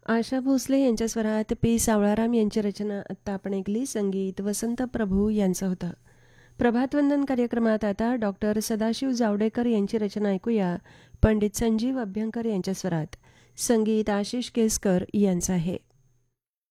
आशा भोसले यांच्या स्वरात पी. सावळाराम यांची रचना आत्ता आपण ऐकली. संगीत वसंत प्रभू यांचं होतं. प्रभातवंदन कार्यक्रमात आता डॉक्टर सदाशिव जावडेकर यांची रचना ऐकूया. पंडित संजीव अभ्यंकर यांच्या स्वरात. संगीत आशिष केसकर यांचं आहे.